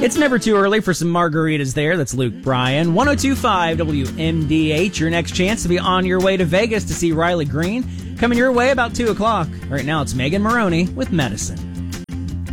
It's never too early for some margaritas there. That's Luke Bryan. 102.5 WMDH. Your next chance to be on your way to Vegas to see Riley Green. Coming your way about 2 o'clock. Right now it's Megan Maroney with Medicine.